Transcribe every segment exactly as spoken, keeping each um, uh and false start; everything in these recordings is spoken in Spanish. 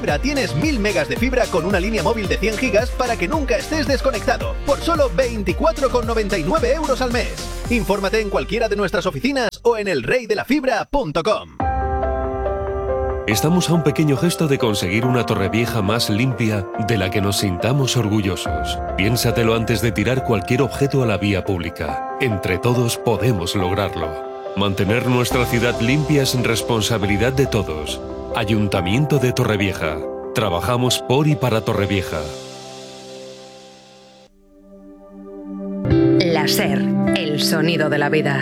Fibra tienes mil megas de fibra con una línea móvil de cien gigas para que nunca estés desconectado, por solo veinticuatro con noventa y nueve euros al mes. Infórmate en cualquiera de nuestras oficinas o en el rey de la fibra punto com. Estamos a un pequeño gesto de conseguir una Torrevieja más limpia de la que nos sintamos orgullosos. Piénsatelo antes de tirar cualquier objeto a la vía pública. Entre todos podemos lograrlo. Mantener nuestra ciudad limpia es responsabilidad de todos. Ayuntamiento de Torrevieja. Trabajamos por y para Torrevieja. La SER, el sonido de la vida.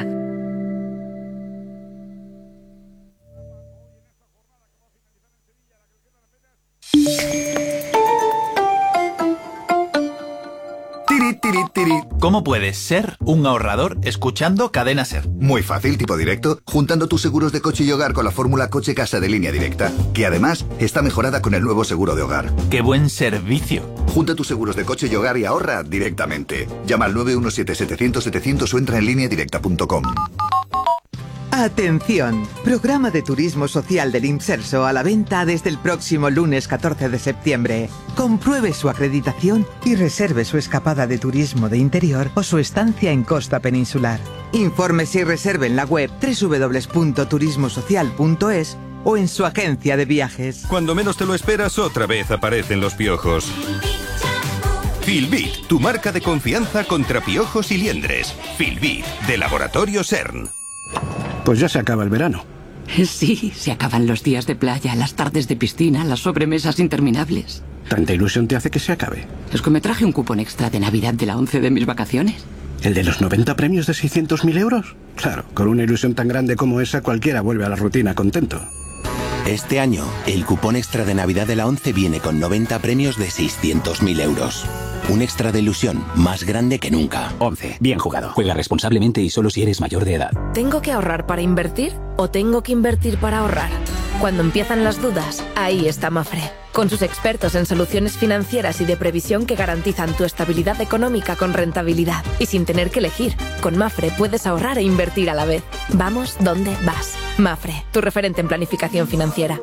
Tiri, tiri, tiri. ¿Cómo puedes ser un ahorrador escuchando Cadena SER? Muy fácil, tipo directo, juntando tus seguros de coche y hogar con la fórmula coche-casa de Línea Directa, que además está mejorada con el nuevo seguro de hogar. ¡Qué buen servicio! Junta tus seguros de coche y hogar y ahorra directamente. Llama al nueve uno siete, setecientos, setecientos o entra en línea directa punto com. Atención, programa de turismo social del IMSERSO a la venta desde el próximo lunes catorce de septiembre. Compruebe su acreditación y reserve su escapada de turismo de interior o su estancia en costa peninsular. Infórmese y reserve en la web doble u doble u doble u punto turismo social punto es o en su agencia de viajes. Cuando menos te lo esperas, otra vez aparecen los piojos. Filbit, tu marca de confianza contra piojos y liendres. Filbit, de Laboratorio CERN. Pues ya se acaba el verano. Sí, se acaban los días de playa, las tardes de piscina, las sobremesas interminables. ¿Tanta ilusión te hace que se acabe? Es que me traje un cupón extra de Navidad de la once de mis vacaciones. ¿El de los noventa premios de seiscientos mil euros? Claro, con una ilusión tan grande como esa, cualquiera vuelve a la rutina contento. Este año, el cupón extra de Navidad de la once viene con noventa premios de seiscientos mil euros. Un extra de ilusión más grande que nunca. once. Bien jugado. Juega responsablemente y solo si eres mayor de edad. ¿Tengo que ahorrar para invertir o tengo que invertir para ahorrar? Cuando empiezan las dudas, ahí está Mafre. Con sus expertos en soluciones financieras y de previsión que garantizan tu estabilidad económica con rentabilidad. Y sin tener que elegir, con Mafre puedes ahorrar e invertir a la vez. Vamos donde vas. Mafre, tu referente en planificación financiera.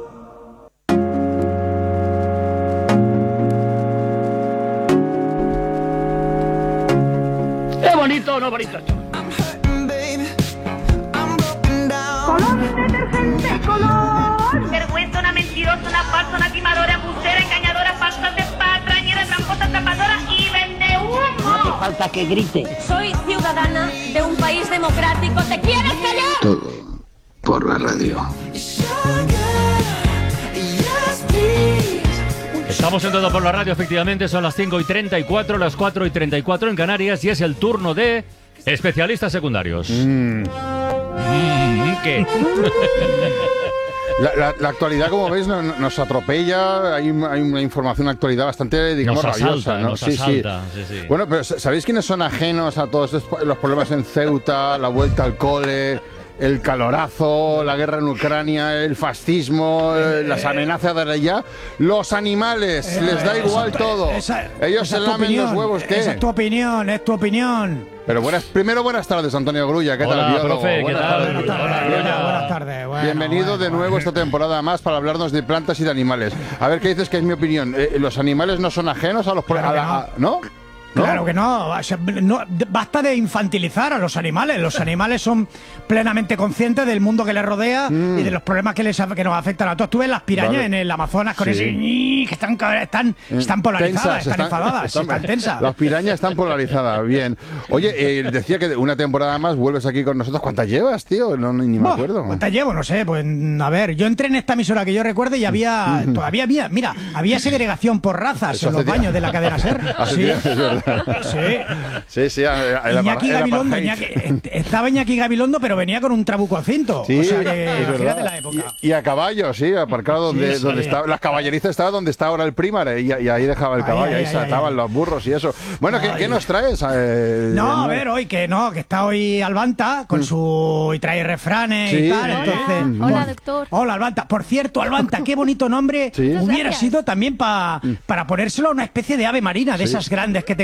¿Es bonito o no bonito esto? ¡Color, detergente, color! Vergüenza, una mentirosa, una falsa, una timadora, embustera, engañadora, falsa, patrañera, tramposa, atrapadora y vende humo. No hace falta que grite. Soy ciudadana de un país democrático. ¿Te quieres callar? Todo por la radio. Estamos en Todo por la Radio, efectivamente, son las cinco y treinta y cuatro, las cuatro y treinta y cuatro en Canarias y es el turno de especialistas secundarios. Mm. Mm, ¿Qué? La, la, la actualidad, como veis, no, no, nos atropella. Hay, hay una información, una actualidad bastante, digamos, nos asalta, rabiosa, ¿no? Nos sí, asalta, sí. Sí, sí. Bueno, pero ¿sabéis quiénes son ajenos a todos estos, los problemas en Ceuta, la vuelta al cole, el calorazo, la guerra en Ucrania, el fascismo, eh, las amenazas de allá? Los animales, eh, les da igual esa, todo. Esa, Ellos esa se lamen opinión, los huevos, ¿qué? Esa es tu opinión, es tu opinión. Pero buenas, primero buenas tardes, Antonio Grulla, ¿qué Hola, tal, biólogo? profe, ¿qué buenas tal? Tardes. Buenas tardes. Hola, buenas tardes. Bueno, Bienvenido bueno, de nuevo bueno. esta temporada más para hablarnos de plantas y de animales. A ver, ¿qué dices que es mi opinión? Eh, ¿Los animales no son ajenos a los claro problemas? ¿No? ¿No? Claro que no. no. Basta de infantilizar a los animales. Los animales son plenamente conscientes del mundo que les rodea mm. y de los problemas que les que nos afectan a todos. Tú ves las pirañas vale. en el Amazonas con sí. ese que están están están polarizadas, tensas, están, están enfadadas, están, están tensas. Las pirañas están polarizadas. Bien. Oye, eh, decía que una temporada más vuelves aquí con nosotros. ¿Cuántas llevas, tío? No, ni me acuerdo. ¿Cuántas llevo? No sé. Pues a ver, yo entré en esta emisora que yo recuerdo y había todavía había, mira, había segregación por razas Eso en los baños de la cadena SER. Sí. Sí, sí, sí. El, Iñaki el, Gabilondo, Iñaki, estaba Iñaki Gabilondo, pero venía con un trabuco al cinto. Sí, o sea que, es imagínate la época. Y, y a caballo, sí, aparcado donde, sí, sí. donde estaba. Las caballerizas estaba donde está ahora el Prímare y, y ahí dejaba el ay, caballo, ay, ahí saltaban los burros y eso. Bueno, ¿qué, ¿qué nos traes? Eh, no, a ver, hoy que no, que está hoy Albanta con su. Y trae refranes sí. y tal. Hola, entonces, hola, bueno, doctor. Hola, Albanta. Por cierto, Albanta, qué bonito nombre. Sí. Hubiera sido también pa, para ponérselo a una especie de ave marina, de sí. esas grandes que te encuentras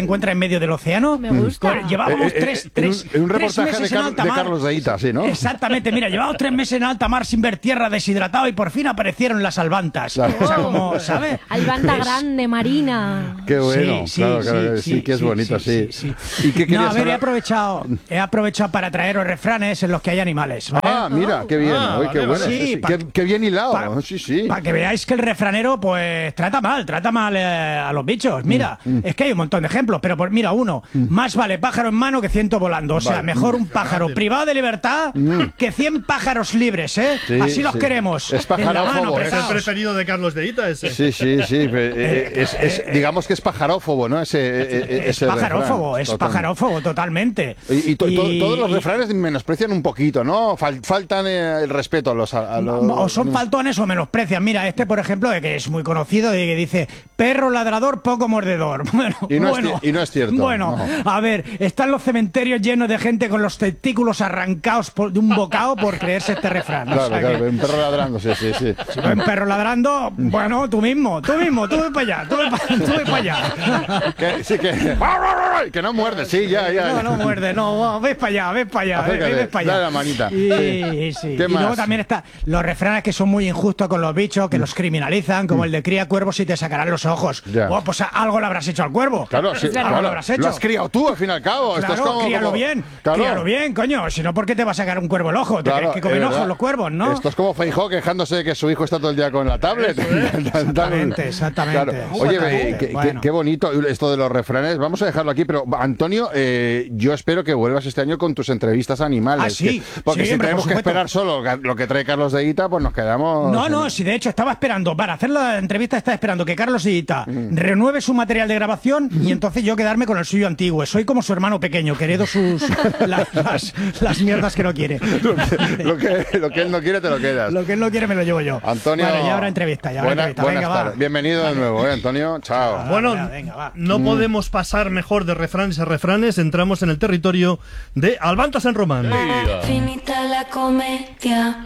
encuentra en medio del océano. Me gusta. Llevábamos Eh, eh, tres, en tres, un, en un tres reportaje meses de, en Car- alta de mar. Carlos de Ita, sí, ¿no? Exactamente, mira, llevábamos tres meses en alta mar sin ver tierra, deshidratado, y por fin aparecieron las albantas. Claro. O sea, como, ¿sabes? Albanta Es- grande, marina. Qué bueno, Sí, sí, claro, claro, sí, que sí, sí, que es sí, bonito, sí. sí, ¿Y qué No, querías a ver, he hablar? aprovechado, he aprovechado para traeros refranes en los que hay animales, ¿vale? Ah, mira, qué bien, Ah, uy, qué vale, bueno. vale. Sí, Sí, sí, pa- qué, qué bien hilado, pa- sí, sí. Para que veáis que el refranero, pues, trata mal, trata mal eh, a los bichos. Mira, es que hay un montón de ejemplos, pero por, mira, uno, más vale pájaro en mano que ciento volando. O sea, Vale. mejor un pájaro privado de libertad que cien pájaros libres, ¿eh? Sí, Así los sí. queremos. Es en la mano, pajarófobo, Es el apretados. preferido de Carlos de Ita ese. Sí, sí, sí. eh, eh, es- es- digamos que es pajarófobo, ¿no? Ese, eh, eh, Es ese pajarófobo, refrán. es Totalmente. pajarófobo, totalmente. Y, y to- to- Y- todos los refranes menosprecian un poquito, ¿no? Fal- faltan eh, el respeto a los... A, a los O son faltones o menosprecian. Mira, este, por ejemplo, que es muy conocido, de que dice perro ladrador, poco mordedor. Bueno, Y no es bueno, ci- y no es cierto, Bueno, no. a ver, están los cementerios llenos de gente con los testículos arrancados por- de un bocado por creerse este refrán. O Claro, sea claro, que- un perro ladrando, sí, sí, sí. un perro ladrando, bueno, tú mismo, tú mismo, tú ve para allá, tú ve para, tú ve para allá. Que, sí, que... Que no muerde, sí, ya, ya. No, no muerde, no, ves para allá, ves para allá, ves, Acércate, ves para allá. dale la manita. Y, Sí. sí. ¿Qué Y luego más? también está los refranes que son muy injustos con los bichos, que los criminalizan, como el de cría cuervos y te sacarán los ojos. Ya. Oh, pues algo le habrás hecho al cuervo. Claro, sí, algo claro. le habrás hecho. Lo has criado tú, al fin y al cabo. Esto Claro, es como, críalo como- bien, Claro. críalo bien, coño. Si no, ¿por qué te va a sacar un cuervo el ojo? ¿Te Claro, crees que comen es ojos verdad. los cuervos, no? Esto es como Feijóo quejándose de que su hijo está todo el día con la tablet. Exactamente, exactamente. Claro. Oye, Exactamente. eh, qué, qué- Bueno. qué bonito esto de los refranes. Vamos a dejarlo aquí, pero Antonio, eh, yo espero que vuelvas este año con tus entrevistas animales. Ah, sí, que- porque sí, si hombre, tenemos por que supuesto. esperar solo lo que trae Carlos de Ita, pues nos quedamos... No, no, si de hecho estaba esperando, para hacer la entrevista estaba esperando que Carlos Higuita renueve su material de grabación y entonces yo quedarme con el suyo antiguo. Soy como su hermano pequeño, que heredo sus, la- las, las mierdas que no quiere. lo, que, lo que él no quiere, te lo quedas. Lo que él no quiere me lo llevo yo. Antonio, Vale, ya habrá entrevista, ya habrá buena- entrevista. buenas Venga, va. tardes. Bienvenido de nuevo, ¿eh, Antonio? Chao. Bueno, venga, venga, va. no Mm. podemos pasar mejor de refranes a refranes. Entramos en el territorio de Albantas en Román. Finita la comedia.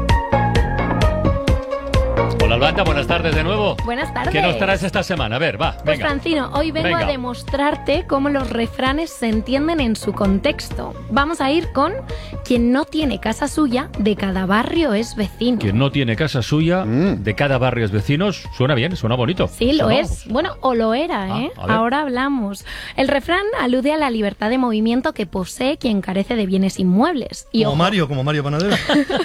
Hola, Albanta, buenas tardes de nuevo. Buenas tardes. ¿Qué nos traes esta semana? A ver, va, Pues venga. Francino, hoy vengo Venga. a demostrarte cómo los refranes se entienden en su contexto. Vamos a ir con quien no tiene casa suya, de cada barrio es vecino. Quien no tiene casa suya, de cada barrio es vecinos, suena bien, suena bonito. Sí, lo ¿O no? es. Bueno, o lo era, Ah, ¿eh? a ver. Ahora hablamos. El refrán alude a la libertad de movimiento que posee quien carece de bienes inmuebles. Y Como ojo, Mario, como Mario Panadero.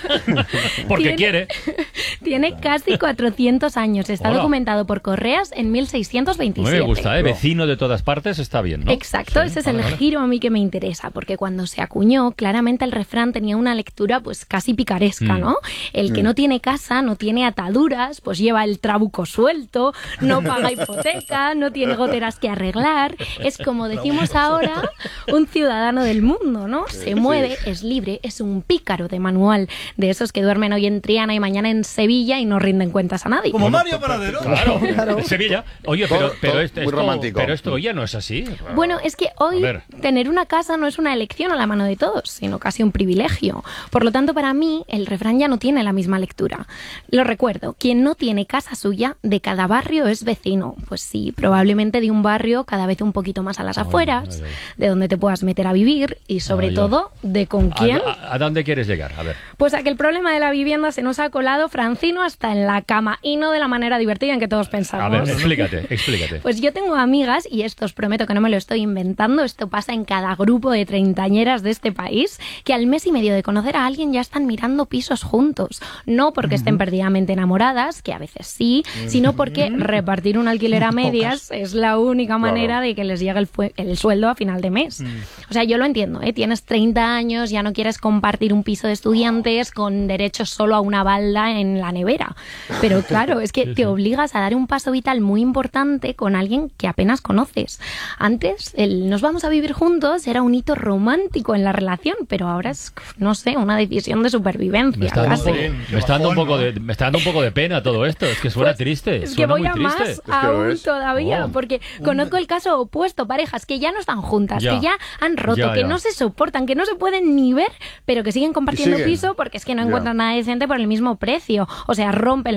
Porque Tiene- quiere. tiene casi cuatrocientos años. Está Hola. documentado por Correas en mil seiscientos A mí veintisiete. me gusta, ¿eh? Vecino de todas partes está bien, ¿no? Exacto, Sí, ese es vale, el vale. giro a mí que me interesa, porque cuando se acuñó, claramente el refrán tenía una lectura pues casi picaresca, Mm. ¿no? El que Mm. no tiene casa, no tiene ataduras, pues lleva el trabuco suelto, no paga hipoteca, no tiene goteras que arreglar. Es como decimos ahora, un ciudadano del mundo, ¿no? Se mueve, es libre, es un pícaro de manual, de esos que duermen hoy en Triana y mañana en Sevilla y no rinden cuentas a nadie. Como Mario Panadero. Claro, Sevilla. Oye, pero, Todo- pero, todo este- muy esto, romántico. pero esto ya no es así. Bueno, es que hoy A ver. tener una casa no es una elección a la mano de todos, sino casi un privilegio. Por lo tanto, para mí, el refrán ya no tiene la misma lectura. Lo recuerdo, quien no tiene casa suya, de cada barrio es vecino. Pues sí, probablemente de un barrio cada vez un poquito más a las afueras, de donde te puedas meter a vivir y sobre Ay, todo de con quién. ¿A, a- a dónde quieres llegar? A ver. Pues a que el problema de la vivienda se nos ha colado, Francino, hasta en la cama y no de la manera divertida en que todos pensamos. A ver, explícate, explícate. Pues yo tengo amigas, y esto os prometo que no me lo estoy inventando, esto pasa en cada grupo de treintañeras de este país, que al mes y medio de conocer a alguien ya están mirando pisos juntos. No porque estén perdidamente enamoradas, que a veces sí, sino porque repartir un alquiler a medias es la única manera de que les llegue el, fue- el sueldo a final de mes. O sea, yo lo entiendo, ¿eh? Tienes treinta años, ya no quieres compartir un piso de estudiantes con derecho solo a una balda en la nevera. Pero claro, es que te obligas a dar un paso vital muy importante con alguien que apenas conoces. Antes, el nos vamos a vivir juntos era un hito romántico en la relación, pero ahora es, no sé, una decisión de supervivencia. Me está, dando un casi. poco, me está dando un poco de, me está dando un poco de pena todo esto. Es que suena triste. Es que suena voy muy a triste. más aún todavía, Oh. porque conozco el caso opuesto, parejas que ya no están juntas, Ya. que ya han roto, Ya, que ya. no se soportan, que no se pueden ni ver, pero que siguen compartiendo siguen. piso porque es que no Ya. encuentran nada decente por el mismo precio. O sea, rompen la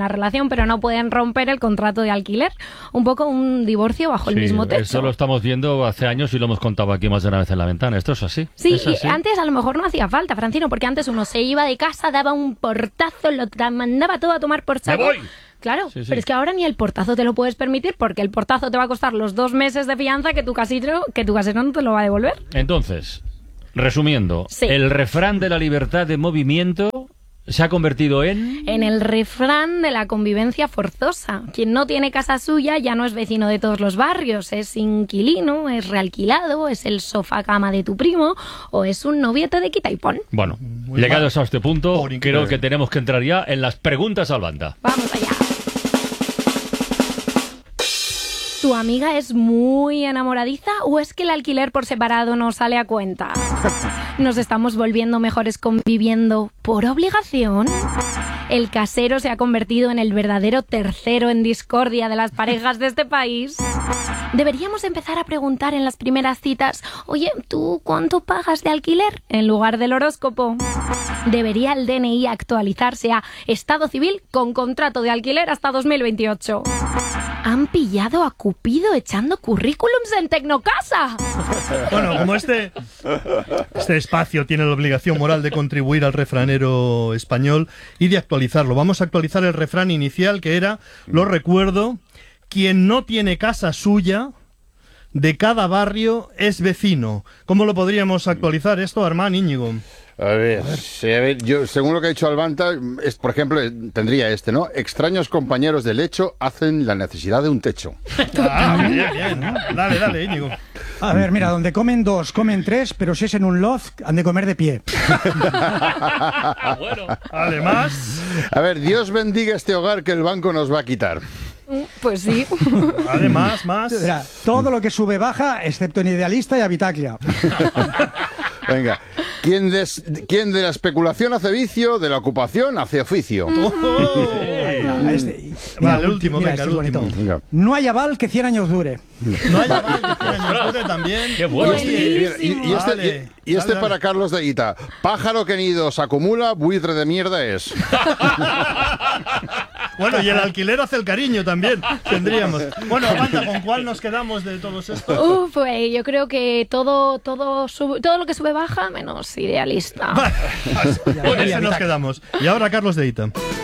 relación, pero no pueden romper el contrato de alquiler. Un poco un divorcio bajo el Sí, mismo techo. eso lo estamos viendo hace años y lo hemos contado aquí más de una vez en la ventana. Esto es así. Sí, es así. y antes a lo mejor no hacía falta, Francino, porque antes uno se iba de casa, daba un portazo, lo tra- mandaba todo a tomar por saco. ¡Me voy! Claro, Sí, sí. pero es que ahora ni el portazo te lo puedes permitir porque el portazo te va a costar los dos meses de fianza que tu casero, que tu casero no te lo va a devolver. Entonces, resumiendo, Sí. el refrán de la libertad de movimiento se ha convertido en... En el refrán de la convivencia forzosa. Quien no tiene casa suya ya no es vecino de todos los barrios, es inquilino, es realquilado, es el sofá cama de tu primo o es un noviete de quita y pon. Bueno, llegados a este punto, creo que tenemos que entrar ya en las preguntas al banda. Vamos allá. ¿Tu amiga es muy enamoradiza o es que el alquiler por separado no sale a cuenta? ¿Nos estamos volviendo mejores conviviendo por obligación? ¿El casero se ha convertido en el verdadero tercero en discordia de las parejas de este país? ¿Deberíamos empezar a preguntar en las primeras citas, oye, ¿tú cuánto pagas de alquiler? En lugar del horóscopo. ¿Debería el D N I actualizarse a estado civil con contrato de alquiler hasta dos mil veintiocho? ¿Han pillado a Cupido echando currículums en Tecnocasa? Bueno, como este, este espacio tiene la obligación moral de contribuir al refranero español y de actualizarlo, vamos a actualizar el refrán inicial que era, lo recuerdo, quien no tiene casa suya, de cada barrio es vecino. ¿Cómo lo podríamos actualizar esto, Armán, Íñigo? A ver, sí, a ver, yo, según lo que ha dicho Albanta, es, por ejemplo, tendría este, ¿no? Extraños compañeros de lecho hacen la necesidad de un techo. Ah, bien, bien, ¿no? Dale, dale, Íñigo. A ver, mira, donde comen dos, comen tres, pero si es en un loft, han de comer de pie. Vale, más. A ver, Dios bendiga este hogar que el banco nos va a quitar. Pues sí. Vale, más, más. Mira, todo lo que sube baja, excepto en Idealista y Habitaclia. Venga, ¿quién, des, ¿quién de la especulación hace vicio, de la ocupación hace oficio? Oh, Mira, este- Vale, mira, el último, mira, venga, este el es bonito. último. Venga. No hay aval que cien años dure. No hay aval que cien años dure también. Qué bueno. Y, y- y- y este, Vale. y- y este Dale, para dale. Carlos de Guita. Pájaro que nidos acumula, buitre de mierda es. Bueno, y el alquiler hace el cariño también, tendríamos. Bueno, Amanda, ¿con cuál nos quedamos de todos estos? Uf, pues yo creo que todo, todo, sube- todo lo que sube baja, menos Idealista. Con ese nos quedamos. Y ahora Carlos de Ita.